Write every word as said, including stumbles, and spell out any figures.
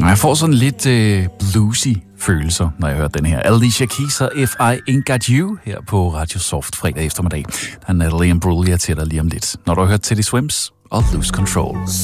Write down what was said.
Jeg får sådan lidt øh, bluesy følelser, når jeg hører den her. Alicia Keys og If I Ain't Got You her på Radio Soft fredag eftermiddag. Der er Natalie Imbruglia til dig lige om lidt, når du har hørt Teddy Swims og Lose Control.